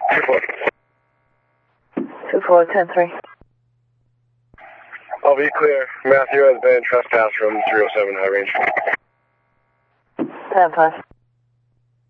2-4, 10-3. I'll be clear. Matthew has been trespassed from 307 High Range. 10-5.